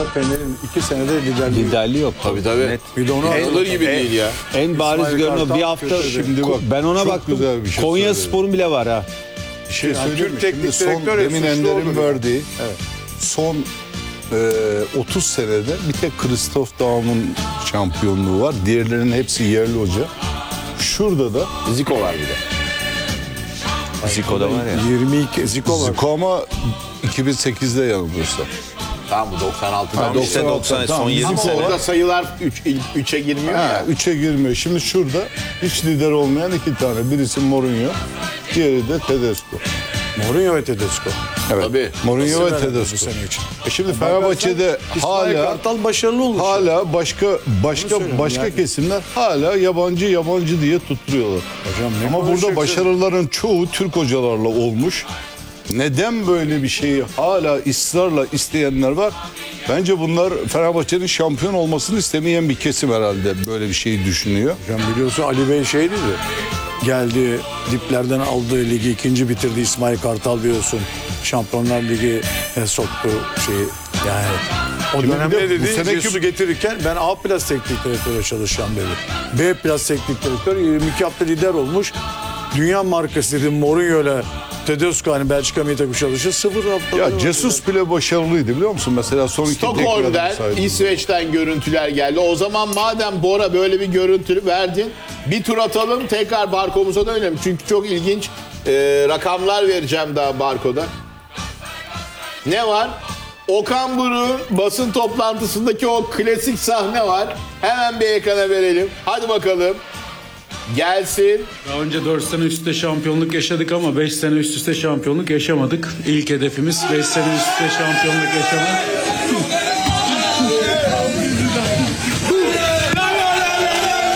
da Fener'in 2 senede liderliği. Liderliği yok. Tabii tabii. Net. Bir de onu Alır gibi değil ya. En bariz İsmail görünüyor. Kartal Bir hafta kötü. Şimdi bak, ben ona çok baktım. güzel bir şey Konya söyledin. Spor'un bile var ha. Bir şey Yani söyleyeyim Türk mi? teknik Şimdi son, direktörü demin suçlu Ender'in olur. verdiği Evet. son 30 senede bir tek Christoph Daum'un şampiyonluğu var. Diğerlerinin hepsi yerli hoca. Şurada da Zico var bir de. Zico'da var ya. 22 Zico var. Zico ama 2008'de yanılıyorsam. Tamam bu 96'dan. 90 son 20 Ama sene. orada sayılar 3'e girmiyor ya. 3'e girmiyor. Şimdi şurada hiç lider olmayan 2 tane. Birisi Mourinho, diğeri de Tedesco. Mourinho ve Tedesco. Evet. Tabii. Mourinho ve Bu Tedesco. sene için. Şimdi Fenerbahçe'de İsmail hala Kartal başarılı olur. başka yani. kesimler hala yabancı diye tutturuyorlar. Hocam ne Ama burada konuşacaksın? başarıların çoğu Türk hocalarla olmuş. Neden böyle bir şeyi hala ısrarla isteyenler var? Bence bunlar Fenerbahçe'nin şampiyon olmasını istemeyen bir kesim herhalde böyle bir şeyi düşünüyor. Hocam biliyorsun Ali Bey şey dedi. Geldi diplerden aldığı ligi ikinci bitirdi İsmail Kartal biliyorsun. Şampiyonlar Ligi soktu şeyi yani. O Şimdi dönemde bir de bu dedi seneki- Jesus'u getirirken ben A plus teknik direktöre çalışacağım dedi. B plus teknik direktör 22 hafta lider olmuş. Dünya markası dedi Mourinho'yla Tedesco hani Belçika milli takımı çalışıyor. 0 hafta. Ya Jesus bile başarılıydı biliyor musun? Mesela son iki Stockholm'den, İsveç'ten görüntüler geldi. O zaman madem Bora böyle bir görüntü verdin, bir tur atalım tekrar Barko'muza dönelim. Çünkü çok ilginç rakamlar vereceğim daha Barko'da. Ne var? Okan Buruk'un basın toplantısındaki o klasik sahne var. Hemen bir ekrana verelim. Hadi bakalım. Gelsin. Daha önce 4 sene üst üste şampiyonluk yaşadık ama 5 sene üst üste şampiyonluk yaşamadık. İlk hedefimiz 5 sene üst üste şampiyonluk yaşamak.